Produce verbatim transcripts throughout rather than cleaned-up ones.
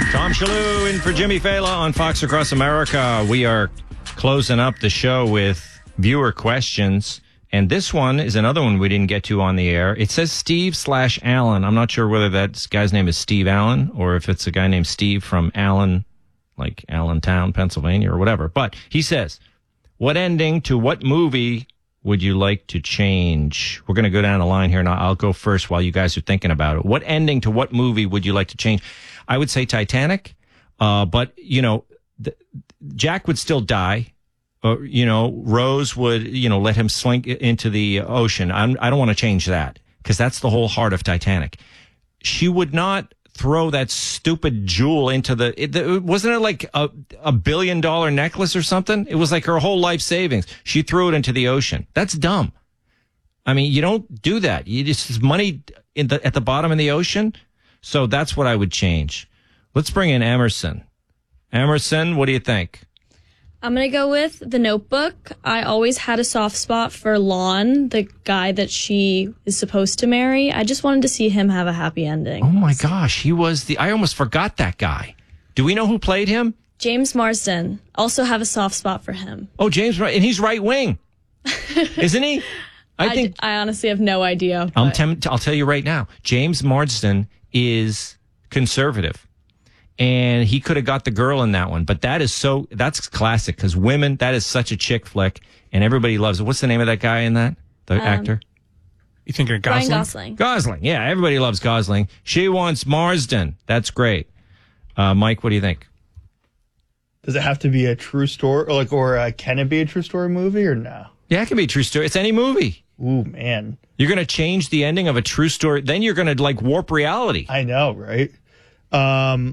Tom Shalhoub in for Jimmy Fallon on Fox Across America. We are closing up the show with viewer questions. And this one is another one we didn't get to on the air. It says Steve slash Allen. I'm not sure whether that guy's name is Steve Allen or if it's a guy named Steve from Allen, like Allentown, Pennsylvania or whatever. But he says, what ending to what movie would you like to change? We're going to go down the line here, and I'll go first while you guys are thinking about it. What ending to what movie would you like to change? I would say Titanic, uh, but, you know, the, Jack would still die. Uh, you know, Rose would, you know, let him slink into the ocean. I'm, I don't want to change that because that's the whole heart of Titanic. She would not throw that stupid jewel into the, it, the wasn't it like a, a billion dollar necklace or something? It was like her whole life savings. She threw it into the ocean. That's dumb. I mean, you don't do that. You just money in the, at the bottom of the ocean. So that's what I would change. Let's bring in Emerson. Emerson, what do you think? I'm going to go with The Notebook. I always had a soft spot for Lon, the guy that she is supposed to marry. I just wanted to see him have a happy ending. Oh, my gosh. He was the... I almost forgot that guy. Do we know who played him? James Marsden. Also have a soft spot for him. Oh, James... And he's right wing. Isn't he? I, I think... D- I honestly have no idea. I'll, tem- I'll tell you right now. James Marsden is conservative. And he could have got the girl in that one. But that is so, that's classic because women, that is such a chick flick and everybody loves it. What's the name of that guy in that? The um, actor? You thinking of Gosling? Ryan Gosling. Gosling. Yeah, everybody loves Gosling. She wants Marsden. That's great. Uh, Mike, what do you think? Does it have to be a true story? Or, like, or uh, can it be a true story movie or no? Yeah, it can be a true story. It's any movie. Ooh, man. You're going to change the ending of a true story. Then you're going to like warp reality. I know, right? Um...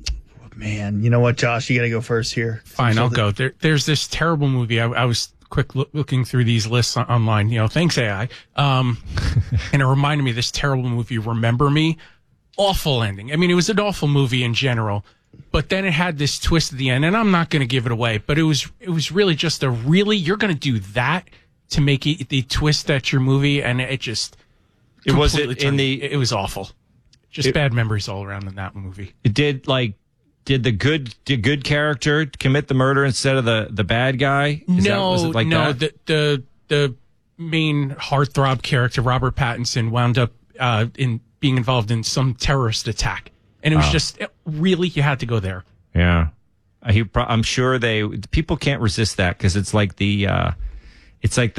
Man, you know what, Josh? You got to go first here. Fine, I'll go. There, there's this terrible movie. I, I was quick lo- looking through these lists on, online. You know, thanks A I. Um, and it reminded me of this terrible movie, Remember Me. Awful ending. I mean, it was an awful movie in general, but then it had this twist at the end, and I'm not going to give it away. But it was, it was really just a really. You're going to do that to make it the twist at your movie, and it just. It was it in turned, the. It was awful. Just it, bad memories all around in that movie. It did like. Did the good did good character commit the murder instead of the, the bad guy? Is no, that, was it like no. that? The the the main heartthrob character, Robert Pattinson, wound up uh, in being involved in some terrorist attack, and it was oh. just it, really you had to go there. Yeah, he, I'm sure they people can't resist that because it's like the uh, it's like the